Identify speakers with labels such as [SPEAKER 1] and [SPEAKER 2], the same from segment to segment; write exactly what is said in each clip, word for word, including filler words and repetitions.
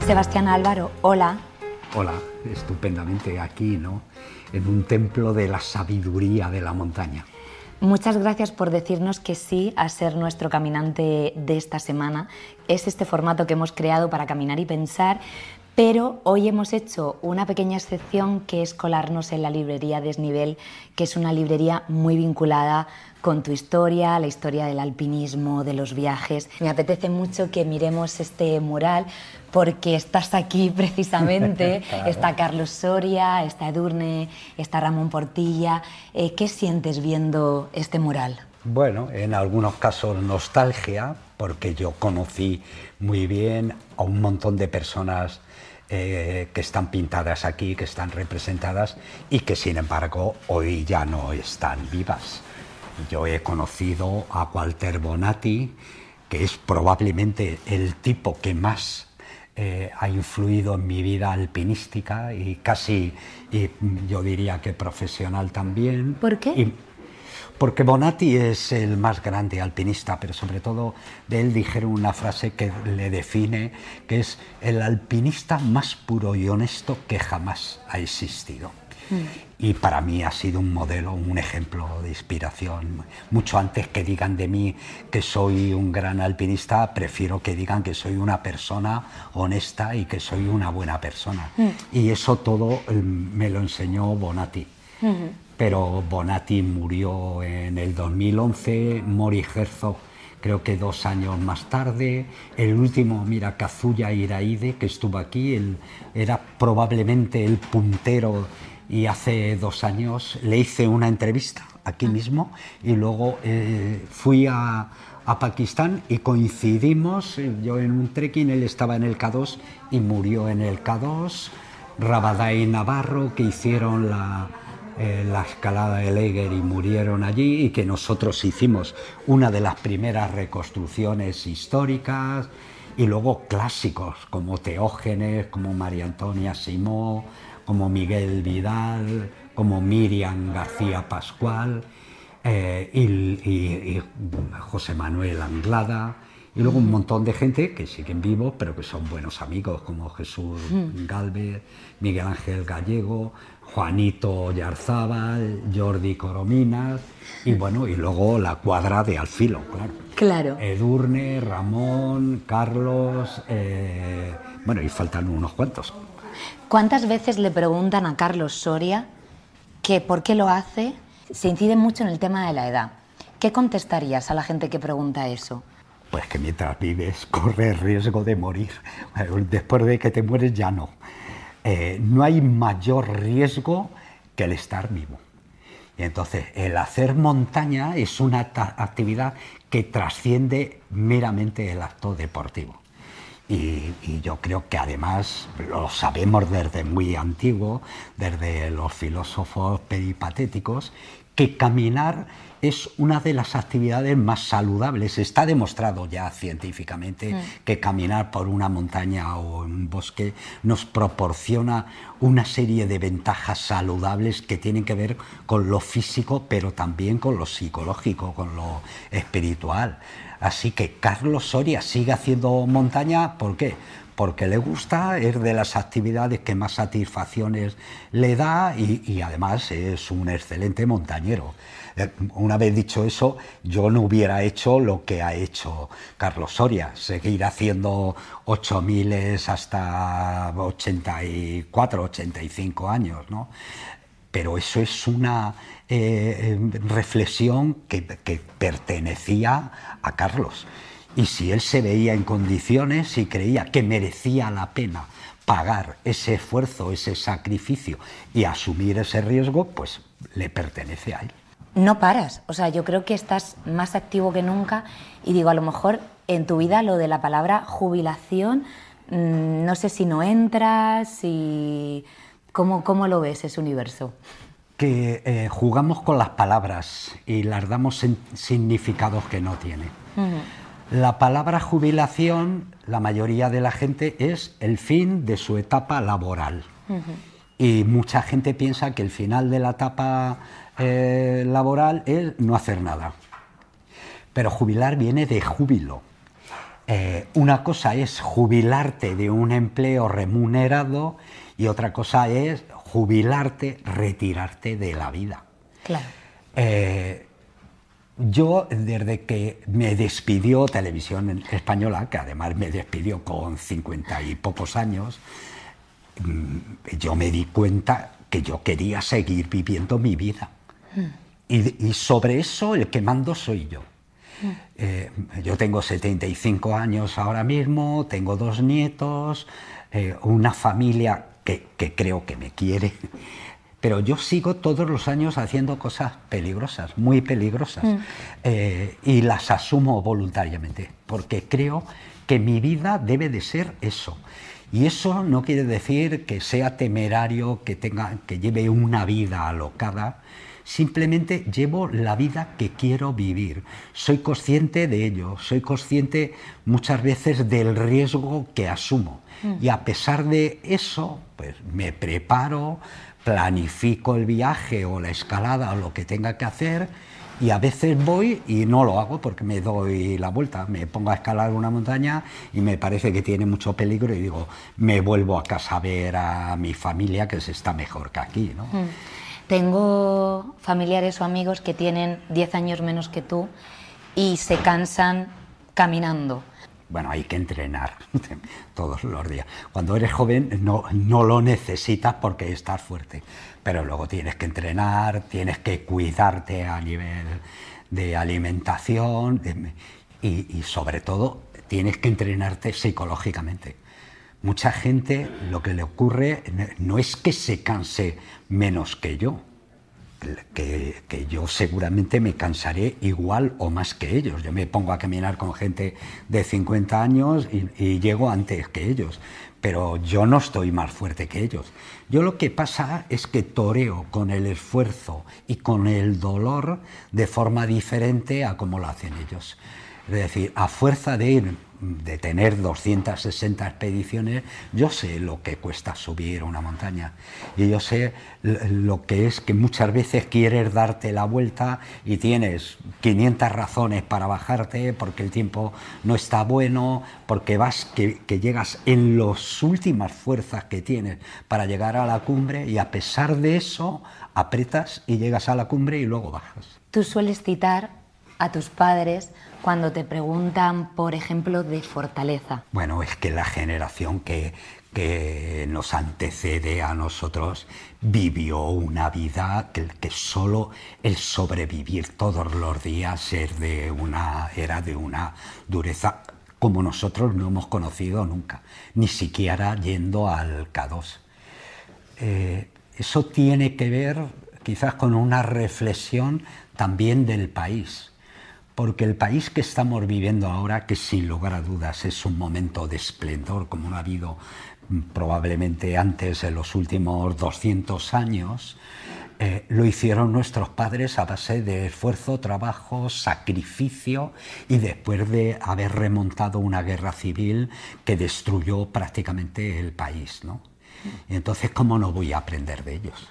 [SPEAKER 1] Sebastián Álvaro, hola.
[SPEAKER 2] Hola, estupendamente aquí, ¿no? En un templo de la sabiduría de la montaña.
[SPEAKER 1] Muchas gracias por decirnos que sí a ser nuestro caminante de esta semana. Es este formato que hemos creado para caminar y pensar, pero hoy hemos hecho una pequeña excepción que es colarnos en la librería Desnivel, que es una librería muy vinculada con tu historia, la historia del alpinismo, de los viajes. Me apetece mucho que miremos este mural porque estás aquí precisamente, claro. Está Carlos Soria, está Edurne, está Ramón Portilla. Eh, ¿Qué sientes viendo este mural?
[SPEAKER 2] Bueno, en algunos casos nostalgia, porque yo conocí muy bien a un montón de personas eh, que están pintadas aquí, que están representadas y que sin embargo hoy ya no están vivas. Yo he conocido a Walter Bonatti, que es probablemente el tipo que más eh, ha influido en mi vida alpinística y casi, y yo diría que profesional también.
[SPEAKER 1] ¿Por qué?
[SPEAKER 2] Y, porque Bonatti es el más grande alpinista, pero sobre todo de él dijeron una frase que le define, que es el alpinista más puro y honesto que jamás ha existido. Mm. Y para mí ha sido un modelo, un ejemplo de inspiración. Mucho antes que digan de mí que soy un gran alpinista, prefiero que digan que soy una persona honesta y que soy una buena persona. Mm. Y eso todo me lo enseñó Bonatti. Mm. Pero Bonatti murió en el dos mil once, Mori Herzog creo que dos años más tarde, el último, mira, Kazuya Iraide, que estuvo aquí, él era probablemente el puntero y hace dos años le hice una entrevista aquí mismo y luego eh, fui a, a Pakistán y coincidimos, yo en un trekking, él estaba en el K dos y murió en el K dos, Rabadai Navarro, que hicieron la... Eh, la escalada de Eiger y murieron allí y que nosotros hicimos una de las primeras reconstrucciones históricas y luego clásicos como Teógenes, como María Antonia Simó, como Miguel Vidal, como Miriam García Pascual eh, y, y, y José Manuel Anglada y luego un montón de gente que siguen vivos pero que son buenos amigos como Jesús Galvez, Miguel Ángel Gallego, Juanito Yarzábal, Jordi Corominas y bueno, y luego la cuadra de Alfilo, claro.
[SPEAKER 1] Claro.
[SPEAKER 2] Edurne, Ramón, Carlos, eh, bueno, y faltan unos cuantos.
[SPEAKER 1] ¿Cuántas veces le preguntan a Carlos Soria que por qué lo hace? Se incide mucho en el tema de la edad. ¿Qué contestarías a la gente que pregunta eso?
[SPEAKER 2] Pues que mientras vives corres riesgo de morir. Después de que te mueres ya no. Eh, no hay mayor riesgo que el estar vivo. Y entonces el hacer montaña es una actividad que trasciende meramente el acto deportivo. Y, y yo creo que además lo sabemos desde muy antiguo, desde los filósofos peripatéticos, que caminar es una de las actividades más saludables. Está demostrado ya científicamente mm. que caminar por una montaña o un bosque nos proporciona una serie de ventajas saludables que tienen que ver con lo físico, pero también con lo psicológico, con lo espiritual. Así que Carlos Soria sigue haciendo montaña, ¿por qué? Porque le gusta, es de las actividades que más satisfacciones le da y, y además es un excelente montañero. Una vez dicho eso, yo no hubiera hecho lo que ha hecho Carlos Soria, seguir haciendo ocho miles hasta ochenta y cuatro, ochenta y cinco años, ¿no? Pero eso es una eh, reflexión que, que pertenecía a Carlos. Y si él se veía en condiciones y creía que merecía la pena pagar ese esfuerzo, ese sacrificio y asumir ese riesgo, pues le pertenece a él.
[SPEAKER 1] No paras, o sea, yo creo que estás más activo que nunca y digo, a lo mejor en tu vida lo de la palabra jubilación, mmm, no sé si no entras, si... ¿Cómo, cómo lo ves ese universo?
[SPEAKER 2] Que eh, jugamos con las palabras y las damos en significados que no tiene. Uh-huh. La palabra jubilación, la mayoría de la gente, es el fin de su etapa laboral. Uh-huh. Y mucha gente piensa que el final de la etapa eh, laboral es no hacer nada. Pero jubilar viene de júbilo. Eh, una cosa es jubilarte de un empleo remunerado y otra cosa es jubilarte, retirarte de la vida.
[SPEAKER 1] Claro.
[SPEAKER 2] Eh, yo, desde que me despidió Televisión Española, que además me despidió con cincuenta y pocos años, yo me di cuenta que yo quería seguir viviendo mi vida. Mm. Y, y sobre eso el que mando soy yo. Mm. Eh, yo tengo setenta y cinco años ahora mismo, tengo dos nietos, eh, una familia que, que creo que me quiere, pero yo sigo todos los años haciendo cosas peligrosas, muy peligrosas, mm. eh, y las asumo voluntariamente, porque creo que mi vida debe de ser eso. Y eso no quiere decir que sea temerario, que, tenga, que lleve una vida alocada. Simplemente llevo la vida que quiero vivir. Soy consciente de ello, soy consciente muchas veces del riesgo que asumo. Mm. Y a pesar de eso, pues me preparo, planifico el viaje o la escalada o lo que tenga que hacer. Y a veces voy y no lo hago porque me doy la vuelta, me pongo a escalar una montaña y me parece que tiene mucho peligro y digo, me vuelvo a casa a ver a mi familia que se está mejor que aquí, ¿no?
[SPEAKER 1] Mm. Tengo familiares o amigos que tienen diez años menos que tú y se cansan caminando.
[SPEAKER 2] Bueno, hay que entrenar todos los días. Cuando eres joven no, no lo necesitas porque estás fuerte, pero luego tienes que entrenar, tienes que cuidarte a nivel de alimentación de, y, y sobre todo tienes que entrenarte psicológicamente. Mucha gente lo que le ocurre no es que se canse menos que yo, Que, que yo seguramente me cansaré igual o más que ellos. Yo me pongo a caminar con gente de cincuenta años y, y llego antes que ellos, pero yo no estoy más fuerte que ellos. Yo lo que pasa es que toreo con el esfuerzo y con el dolor de forma diferente a como lo hacen ellos. Es decir, a fuerza de ir, de tener doscientas sesenta expediciones, yo sé lo que cuesta subir una montaña y yo sé lo que es que muchas veces quieres darte la vuelta y tienes quinientas razones para bajarte porque el tiempo no está bueno, porque vas que, que llegas en las últimas fuerzas que tienes para llegar a la cumbre y a pesar de eso apretas y llegas a la cumbre y luego bajas.
[SPEAKER 1] Tú sueles citar a tus padres cuando te preguntan, por ejemplo, de fortaleza.
[SPEAKER 2] Bueno, es que la generación que, que nos antecede a nosotros vivió una vida que, que solo el sobrevivir todos los días es de una, era de una dureza como nosotros no hemos conocido nunca, ni siquiera yendo al K dos. Eh, eso tiene que ver quizás con una reflexión también del país. Porque el país que estamos viviendo ahora, que sin lugar a dudas es un momento de esplendor, como no ha habido probablemente antes en los últimos doscientos años, eh, lo hicieron nuestros padres a base de esfuerzo, trabajo, sacrificio y después de haber remontado una guerra civil que destruyó prácticamente el país, ¿no? Y entonces, ¿cómo no voy a aprender de ellos?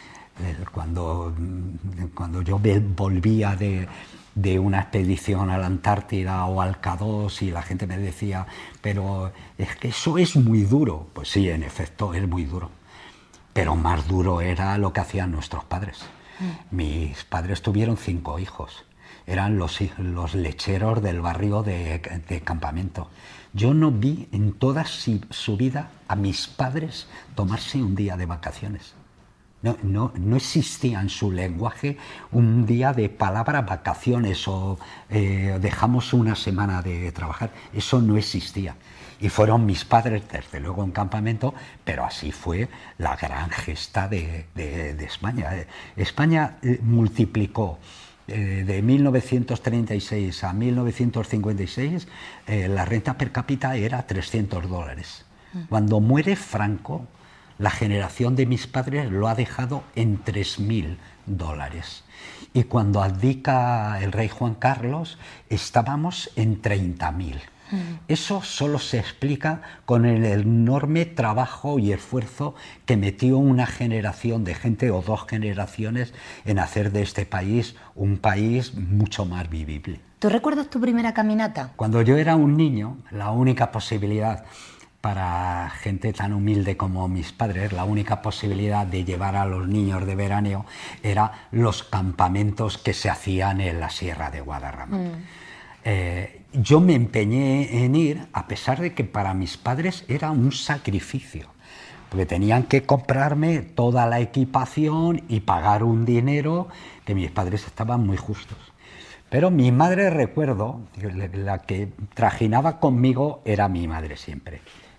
[SPEAKER 2] Cuando, cuando yo volvía de, de una expedición a la Antártida o al K dos y la gente me decía, pero es que eso es muy duro. Pues sí, en efecto, es muy duro. Pero más duro era lo que hacían nuestros padres. Mm. Mis padres tuvieron cinco hijos. Eran los, los lecheros del barrio de, de campamento. Yo no vi en toda su, su vida a mis padres tomarse un día de vacaciones. No, no, no existía en su lenguaje un día de palabra vacaciones o eh, dejamos una semana de trabajar. Eso no existía. Y fueron mis padres, desde luego en campamento, pero así fue la gran gesta de, de, de España. España eh, multiplicó eh, de mil novecientos treinta y seis a mil novecientos cincuenta y seis, eh, la renta per cápita era trescientos dólares. Cuando muere Franco, la generación de mis padres lo ha dejado en tres mil dólares. Y cuando abdica el rey Juan Carlos, estábamos en treinta mil. Eso solo se explica con el enorme trabajo y esfuerzo que metió una generación de gente o dos generaciones en hacer de este país un país mucho más vivible.
[SPEAKER 1] ¿Tú recuerdas tu primera caminata?
[SPEAKER 2] Cuando yo era un niño, la única posibilidad para gente tan humilde como mis padres, la única posibilidad de llevar a los niños de veraneo era los campamentos que se hacían en la Sierra de Guadarrama. Mm. Eh, yo me empeñé en ir, a pesar de que para mis padres era un sacrificio, porque tenían que comprarme toda la equipación y pagar un dinero que mis padres estaban muy justos. Pero mi madre, recuerdo, la que trajinaba conmigo era mi madre siempre.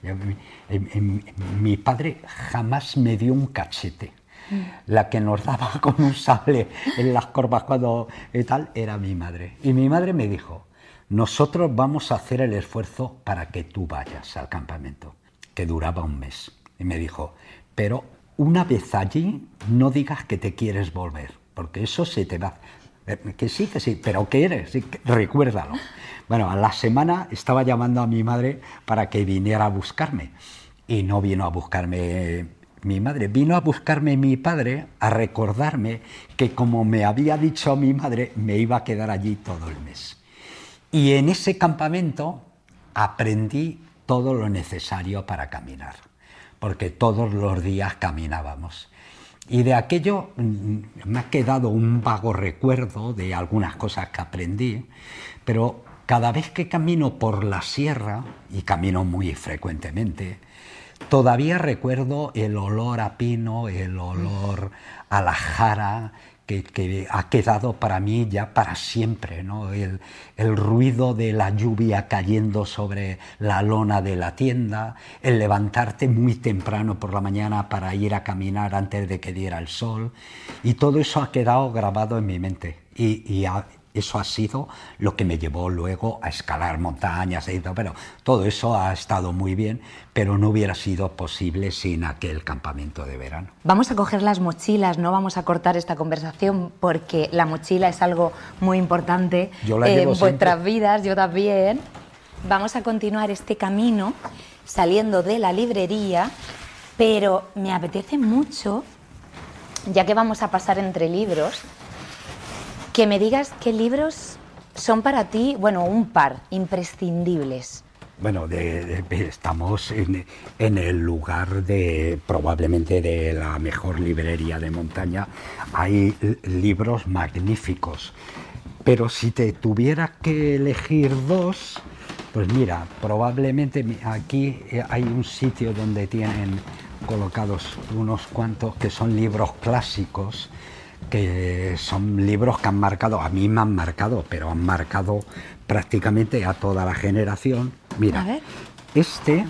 [SPEAKER 2] Mi padre jamás me dio un cachete. La que nos daba con un sable en las corvas cuando y tal era mi madre. Y mi madre me dijo: nosotros vamos a hacer el esfuerzo para que tú vayas al campamento, que duraba un mes. Y me dijo: pero una vez allí no digas que te quieres volver, porque eso se te va. Eh, que sí, que sí, pero ¿qué eres? Sí, que, recuérdalo. Bueno, a la semana estaba llamando a mi madre para que viniera a buscarme. Y no vino a buscarme mi madre, vino a buscarme mi padre, a recordarme que, como me había dicho mi madre, me iba a quedar allí todo el mes. Y en ese campamento aprendí todo lo necesario para caminar, porque todos los días caminábamos. Y de aquello me ha quedado un vago recuerdo de algunas cosas que aprendí, pero cada vez que camino por la sierra, y camino muy frecuentemente, todavía recuerdo el olor a pino, el olor a la jara, que, que ha quedado para mí ya para siempre, ¿no? El, el ruido de la lluvia cayendo sobre la lona de la tienda, el levantarte muy temprano por la mañana para ir a caminar antes de que diera el sol, y todo eso ha quedado grabado en mi mente, y, y ha, eso ha sido lo que me llevó luego a escalar montañas y todo, pero todo eso ha estado muy bien, pero no hubiera sido posible sin aquel campamento de verano.
[SPEAKER 1] Vamos a coger las mochilas, no vamos a cortar esta conversación porque la mochila es algo muy importante en vuestras vidas, yo también. Vamos a continuar este camino saliendo de la librería, pero me apetece mucho, ya que vamos a pasar entre libros, que me digas qué libros son para ti, bueno, un par, imprescindibles.
[SPEAKER 2] Bueno, de, de, estamos en, en el lugar de, probablemente, de la mejor librería de montaña. Hay libros magníficos, pero si te tuviera que elegir dos, pues mira, probablemente aquí hay un sitio donde tienen colocados unos cuantos que son libros clásicos, que son libros que han marcado, a mí me han marcado, pero han marcado prácticamente a toda la generación. Mira, este,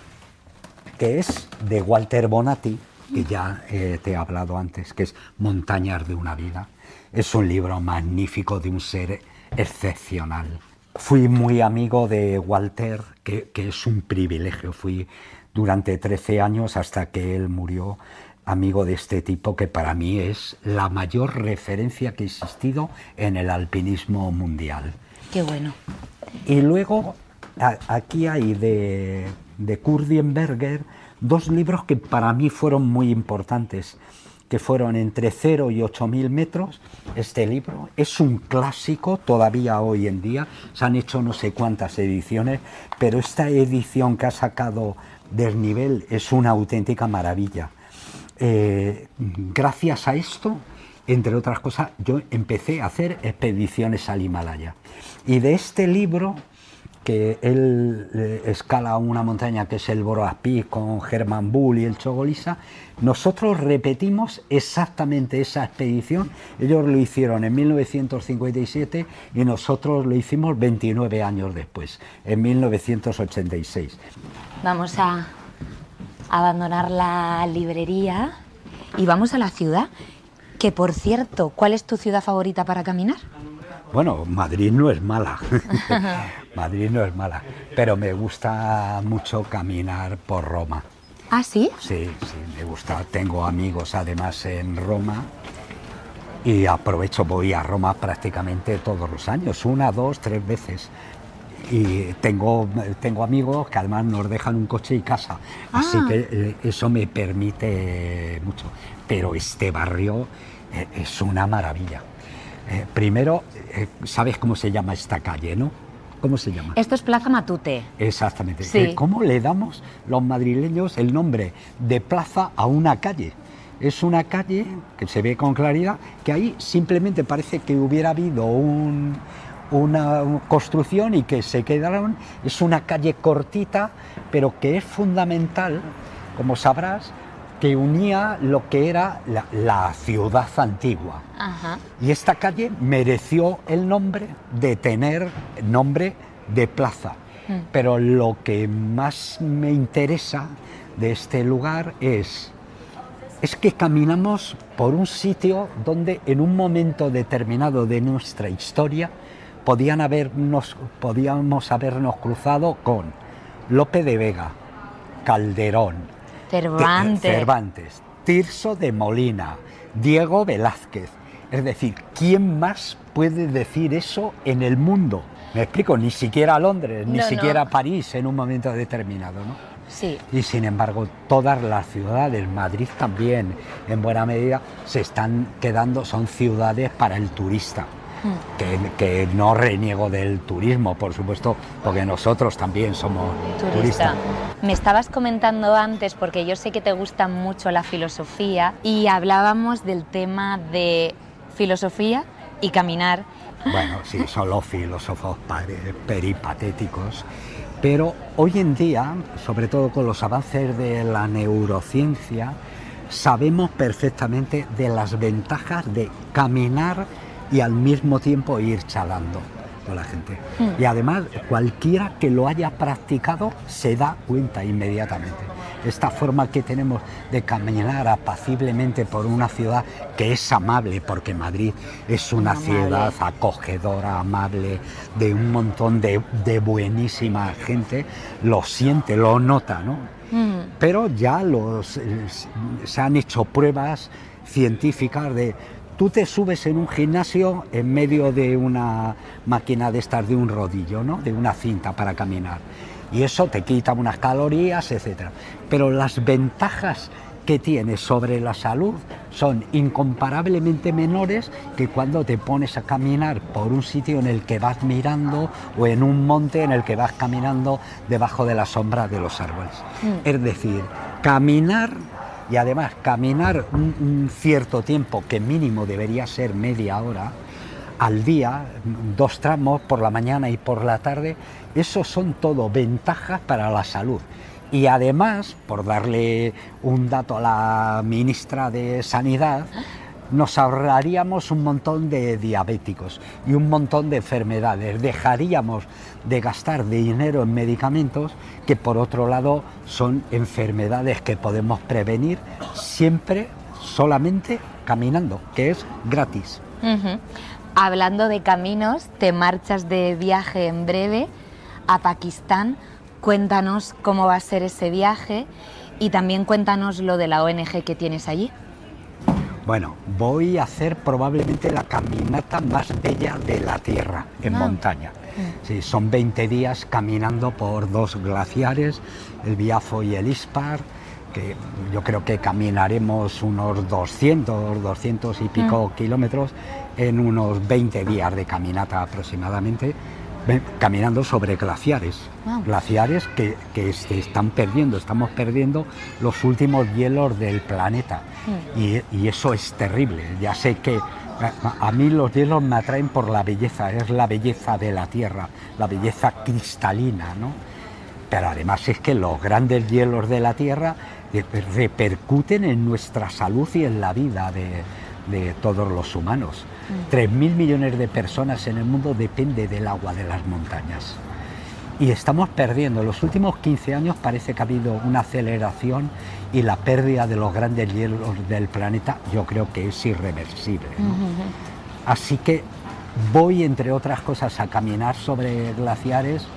[SPEAKER 2] que es de Walter Bonatti, que ya eh, te he hablado antes, que es Montañas de una vida, es un libro magnífico de un ser excepcional. Fui muy amigo de Walter, que, que es un privilegio, fui durante trece años hasta que él murió, amigo de este tipo, que para mí es la mayor referencia que ha existido en el alpinismo mundial.
[SPEAKER 1] Qué bueno.
[SPEAKER 2] Y luego a, aquí hay de, de Kurt Diemberger dos libros que para mí fueron muy importantes, que fueron Entre cero y ocho mil metros. Este libro es un clásico todavía hoy en día, se han hecho no sé cuántas ediciones, pero esta edición que ha sacado Desnivel es una auténtica maravilla. Eh, gracias a esto, entre otras cosas, yo empecé a hacer expediciones al Himalaya. Y de este libro, que él eh, escala una montaña que es el Boras Peak con Hermann Bull y el Chogolisa, nosotros repetimos exactamente esa expedición. Ellos lo hicieron en mil novecientos cincuenta y siete y nosotros lo hicimos veintinueve años después, en mil novecientos ochenta y seis.
[SPEAKER 1] Vamos a abandonar la librería y vamos a la ciudad, que por cierto, ¿cuál es tu ciudad favorita para caminar?
[SPEAKER 2] Bueno, Madrid no es mala, Madrid no es mala, pero me gusta mucho caminar por Roma.
[SPEAKER 1] ¿Ah, sí?
[SPEAKER 2] Sí, sí, me gusta, tengo amigos además en Roma y aprovecho, voy a Roma prácticamente todos los años, una, dos, tres veces. y tengo, tengo amigos que además nos dejan un coche y casa, ah. así que eh, eso me permite mucho. Pero este barrio eh, es una maravilla. Eh, primero, eh, ¿sabes cómo se llama esta calle, no? ¿Cómo se llama?
[SPEAKER 1] Esto es Plaza Matute.
[SPEAKER 2] Exactamente.
[SPEAKER 1] Sí.
[SPEAKER 2] ¿Cómo le damos los madrileños el nombre de plaza a una calle? Es una calle que se ve con claridad, que ahí simplemente parece que hubiera habido un, una construcción y que se quedaron. Es una calle cortita, pero que es fundamental, como sabrás, que unía lo que era la, la ciudad antigua.
[SPEAKER 1] Ajá.
[SPEAKER 2] Y esta calle mereció el nombre de tener nombre de plaza. Mm. Pero lo que más me interesa de este lugar es, es que caminamos por un sitio donde en un momento determinado de nuestra historia podían habernos, podíamos habernos cruzado con Lope de Vega, Calderón,
[SPEAKER 1] Cervantes.
[SPEAKER 2] Cervantes, Tirso de Molina, Diego Velázquez. Es decir, ¿quién más puede decir eso en el mundo? Me explico, ni siquiera Londres, ni
[SPEAKER 1] no,
[SPEAKER 2] siquiera
[SPEAKER 1] no.
[SPEAKER 2] París en un momento determinado, ¿no?
[SPEAKER 1] Sí.
[SPEAKER 2] Y sin embargo, todas las ciudades, Madrid también, en buena medida, se están quedando, son ciudades para el turista. Que, que no reniego del turismo, por supuesto, porque nosotros también somos
[SPEAKER 1] turista.
[SPEAKER 2] turistas.
[SPEAKER 1] Me estabas comentando antes, porque yo sé que te gusta mucho la filosofía, y hablábamos del tema de filosofía y caminar.
[SPEAKER 2] Bueno, sí, son los filósofos peripatéticos, pero hoy en día, sobre todo con los avances de la neurociencia, sabemos perfectamente de las ventajas de caminar y al mismo tiempo ir charlando con la gente. Mm. Y además, cualquiera que lo haya practicado se da cuenta inmediatamente. Esta forma que tenemos de caminar apaciblemente por una ciudad que es amable, porque Madrid es una amable. ciudad acogedora, amable, de un montón de, de buenísima gente, lo siente, lo nota, ¿no? Mm. Pero ya los, se han hecho pruebas científicas de... Tú te subes en un gimnasio en medio de una máquina de estas de un rodillo, ¿no? De una cinta para caminar. Y eso te quita unas calorías, etcétera. Pero las ventajas que tiene sobre la salud son incomparablemente menores que cuando te pones a caminar por un sitio en el que vas mirando o en un monte en el que vas caminando debajo de la sombra de los árboles. Mm. Es decir, caminar... Y además, caminar un, un cierto tiempo, que mínimo debería ser media hora, al día, dos tramos, por la mañana y por la tarde, eso son todo ventajas para la salud. Y además, por darle un dato a la ministra de Sanidad, nos ahorraríamos un montón de diabéticos y un montón de enfermedades. Dejaríamos de gastar dinero en medicamentos que, por otro lado, son enfermedades que podemos prevenir siempre solamente caminando, que es gratis.
[SPEAKER 1] Uh-huh. Hablando de caminos, te marchas de viaje en breve a Pakistán. Cuéntanos cómo va a ser ese viaje y también cuéntanos lo de la O N G que tienes allí.
[SPEAKER 2] Bueno, voy a hacer probablemente la caminata más bella de la Tierra, en ah. montaña. Sí, son veinte días caminando por dos glaciares, el Biafo y el Ispar, que yo creo que caminaremos unos doscientos, doscientos y pico mm. kilómetros en unos veinte días de caminata aproximadamente, caminando sobre glaciares, wow. glaciares que, que se están perdiendo, estamos perdiendo los últimos hielos del planeta mm. y, y eso es terrible. Ya sé que a, a mí los hielos me atraen por la belleza, es la belleza de la Tierra, la belleza cristalina, ¿no? Pero además es que los grandes hielos de la Tierra repercuten en nuestra salud y en la vida de, de todos los humanos. Tres mil millones de personas en el mundo depende del agua de las montañas. Y estamos perdiendo. En los últimos quince años parece que ha habido una aceleración y la pérdida de los grandes hielos del planeta yo creo que es irreversible, ¿no? Uh-huh. Así que voy, entre otras cosas, a caminar sobre glaciares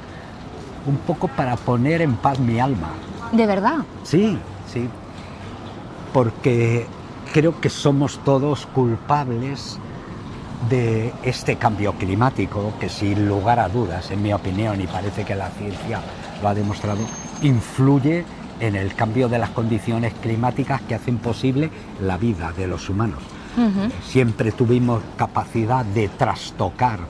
[SPEAKER 2] un poco para poner en paz mi alma.
[SPEAKER 1] ¿De verdad?
[SPEAKER 2] Sí, sí. Porque creo que somos todos culpables de este cambio climático, que sin lugar a dudas, en mi opinión, y parece que la ciencia lo ha demostrado, influye en el cambio de las condiciones climáticas que hacen posible la vida de los humanos. Uh-huh. Siempre tuvimos capacidad de trastocar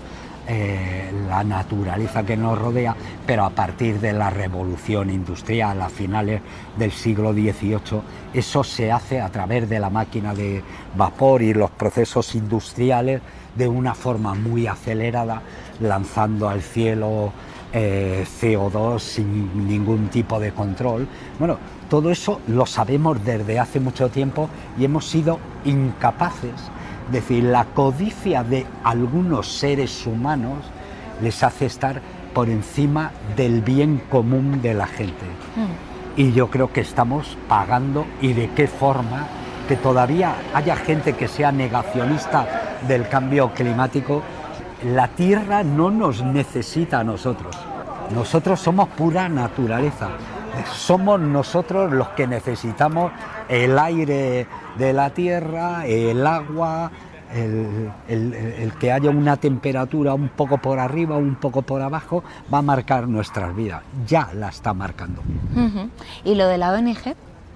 [SPEAKER 2] eh, la naturaleza que nos rodea, pero a partir de la revolución industrial a finales del siglo dieciocho, eso se hace a través de la máquina de vapor y los procesos industriales de una forma muy acelerada, lanzando al cielo eh, C O dos sin ningún tipo de control. Bueno, todo eso lo sabemos desde hace mucho tiempo y hemos sido incapaces. Es decir, la codicia de algunos seres humanos les hace estar por encima del bien común de la gente. Mm. Y yo creo que estamos pagando, y de qué forma, que todavía haya gente que sea negacionista del cambio climático. La Tierra no nos necesita a nosotros. Nosotros somos pura naturaleza. Somos nosotros los que necesitamos el aire de la tierra, el agua, el, el, el que haya una temperatura un poco por arriba, un poco por abajo, va a marcar nuestras vidas. Ya la está marcando.
[SPEAKER 1] Uh-huh. ¿Y lo de la O N G?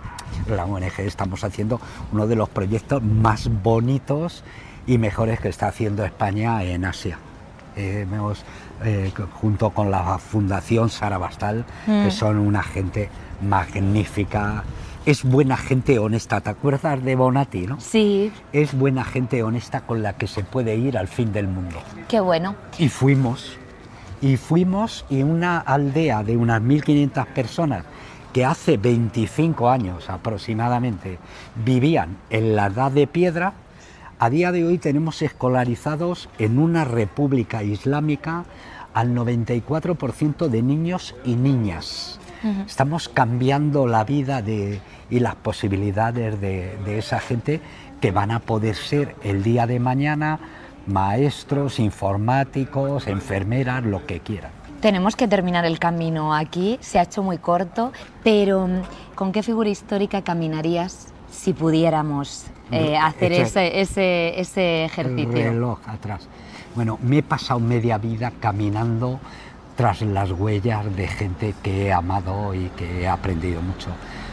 [SPEAKER 2] La O N G estamos haciendo uno de los proyectos más bonitos y mejores que está haciendo España en Asia. Eh, hemos, eh, junto con la Fundación Sara Bastal, mm. que son una gente magnífica. Es buena gente honesta. ¿Te acuerdas de Bonatti, no?
[SPEAKER 1] Sí.
[SPEAKER 2] Es buena gente honesta con la que se puede ir al fin del mundo.
[SPEAKER 1] Qué bueno.
[SPEAKER 2] Y fuimos, y fuimos, y una aldea de unas mil quinientas personas que hace veinticinco años aproximadamente vivían en la Edad de Piedra, a día de hoy tenemos escolarizados en una república islámica al noventa y cuatro por ciento de niños y niñas. Uh-huh. Estamos cambiando la vida de, y las posibilidades de, de esa gente, que van a poder ser el día de mañana maestros, informáticos, enfermeras, lo que quieran.
[SPEAKER 1] Tenemos que terminar el camino aquí, se ha hecho muy corto, pero ¿con qué figura histórica caminarías si pudiéramos eh, hacer ese, ese, ese ejercicio?
[SPEAKER 2] El reloj atrás. Bueno, me he pasado media vida caminando tras las huellas de gente que he amado y que he aprendido mucho.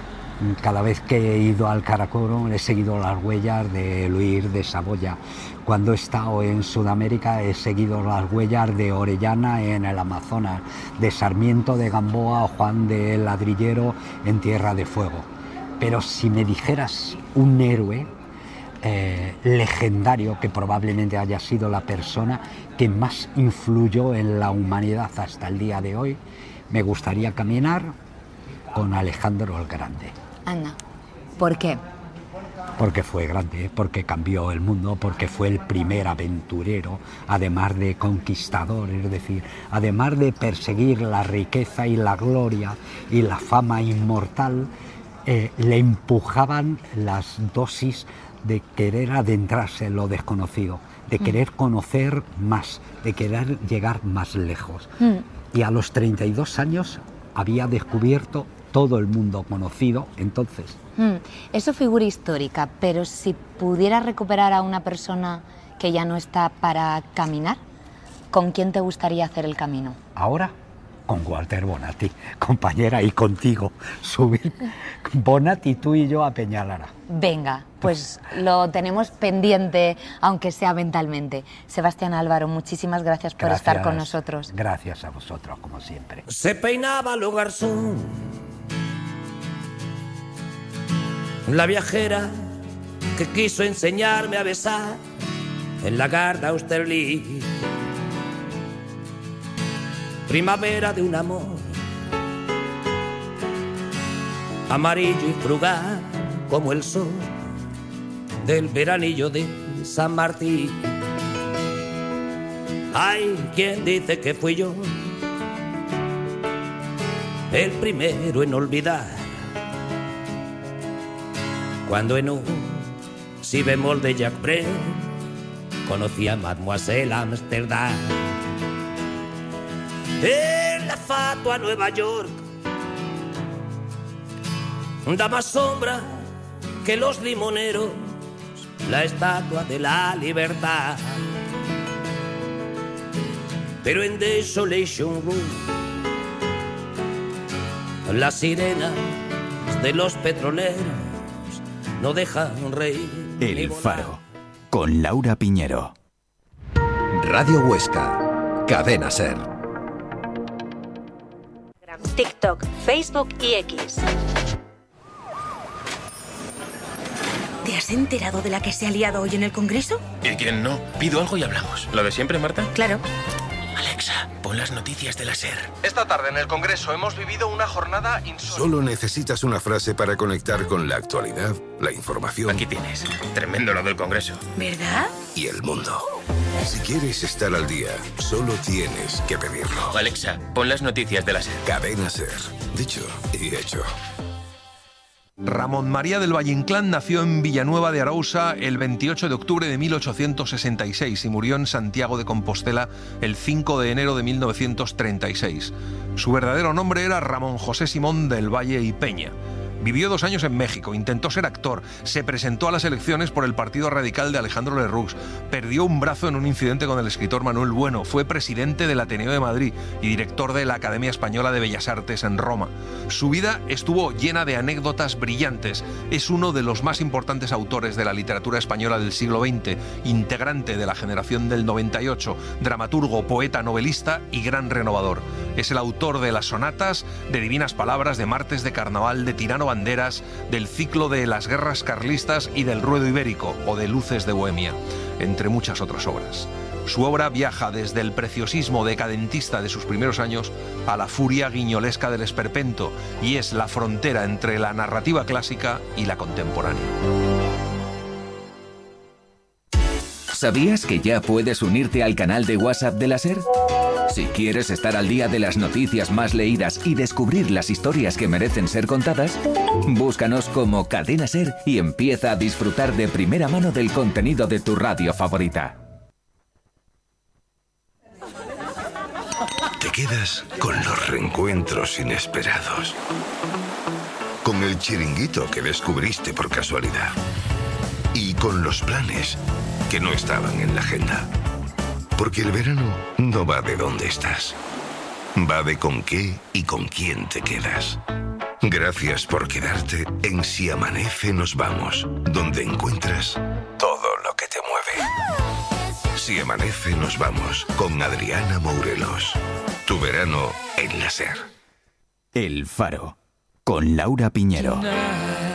[SPEAKER 2] Cada vez que he ido al Karakorum he seguido las huellas de Luis de Saboya. Cuando he estado en Sudamérica he seguido las huellas de Orellana en el Amazonas, de Sarmiento de Gamboa o Juan de Ladrillero en Tierra de Fuego. Pero si me dijeras un héroe eh, legendario, que probablemente haya sido la persona que más influyó en la humanidad hasta el día de hoy, me gustaría caminar con Alejandro el Grande.
[SPEAKER 1] Anda, ¿por qué?
[SPEAKER 2] Porque fue grande, porque cambió el mundo, porque fue el primer aventurero, además de conquistador, es decir, además de perseguir la riqueza y la gloria y la fama inmortal, Eh, le empujaban las dosis de querer adentrarse en lo desconocido, de querer conocer más, de querer llegar más lejos. Mm. Y a los treinta y dos años había descubierto todo el mundo conocido entonces.
[SPEAKER 1] Mm. Eso figura histórica, pero si pudiera recuperar a una persona que ya no está para caminar, ¿con quién te gustaría hacer el camino?
[SPEAKER 2] ¿Ahora? Con Walter Bonatti, compañera, y contigo, subir Bonatti, tú y yo a Peñalara.
[SPEAKER 1] Venga, pues lo tenemos pendiente, aunque sea mentalmente. Sebastián Álvaro, muchísimas gracias por
[SPEAKER 2] gracias,
[SPEAKER 1] estar con nosotros.
[SPEAKER 2] Gracias a vosotros, como siempre.
[SPEAKER 3] Se peinaba lo garzón, la viajera que quiso enseñarme a besar en la Garda Austerlitz. Primavera de un amor amarillo y frugal como el sol del veranillo de San Martín. Hay quien dice que fui yo el primero en olvidar, cuando en un si bemol de Jacques Brel conocí a Mademoiselle Amsterdam. En la fatua Nueva York da más sombra que los limoneros la estatua de la libertad. pero en Desolation Room las sirenas de los petroleros no dejan reír.
[SPEAKER 4] El Faro, con Laura Piñero.
[SPEAKER 5] Radio Huesca, Cadena SER.
[SPEAKER 6] TikTok, Facebook y X. ¿Te has enterado de la que se ha liado hoy en el Congreso?
[SPEAKER 7] ¿Y quién no? Pido algo y hablamos. ¿Lo de siempre, Marta?
[SPEAKER 6] Claro.
[SPEAKER 7] Alexa, pon las noticias de la SER.
[SPEAKER 8] Esta tarde en el Congreso hemos vivido una jornada insólita.
[SPEAKER 9] Solo necesitas una frase para conectar con la actualidad, la información.
[SPEAKER 7] Aquí tienes. Tremendo lo del Congreso.
[SPEAKER 6] ¿Verdad?
[SPEAKER 9] Y el mundo. Si quieres estar al día, solo tienes que pedirlo.
[SPEAKER 7] Alexa, pon las noticias de la SER.
[SPEAKER 9] Cadena SER. Dicho y hecho.
[SPEAKER 8] Ramón María del Valle Inclán nació en Villanueva de Arousa el veintiocho de octubre de mil ochocientos sesenta y seis y murió en Santiago de Compostela el cinco de enero de mil novecientos treinta y seis. Su verdadero nombre era Ramón José Simón del Valle y Peña. Vivió dos años en México, intentó ser actor, se presentó a las elecciones por el Partido Radical de Alejandro Lerroux, perdió un brazo en un incidente con el escritor Manuel Bueno, fue presidente del Ateneo de Madrid y director de la Academia Española de Bellas Artes en Roma. Su vida estuvo llena de anécdotas brillantes. Es uno de los más importantes autores de la literatura española del siglo veinte, integrante de la generación del noventa y ocho, dramaturgo, poeta, novelista y gran renovador. Es el autor de las sonatas, de Divinas Palabras, de Martes de Carnaval, de Tirano Banderas, del ciclo de las guerras carlistas y del Ruedo Ibérico o de Luces de Bohemia, entre muchas otras obras. Su obra viaja desde el preciosismo decadentista de sus primeros años a la furia guiñolesca del esperpento y es la frontera entre la narrativa clásica y la contemporánea.
[SPEAKER 4] ¿Sabías que ya puedes unirte al canal de WhatsApp de la SER? Si quieres estar al día de las noticias más leídas y descubrir las historias que merecen ser contadas, búscanos como Cadena SER y empieza a disfrutar de primera mano del contenido de tu radio favorita.
[SPEAKER 9] Te quedas con los reencuentros inesperados. Con el chiringuito que descubriste por casualidad. Y con los planes que no estaban en la agenda. Porque el verano no va de dónde estás. Va de con qué y con quién te quedas. Gracias por quedarte en Si Amanece Nos Vamos, donde encuentras todo lo que te mueve. Si Amanece Nos Vamos, con Adriana Mourelos. Tu verano en la SER.
[SPEAKER 4] El Faro, con Laura Piñero.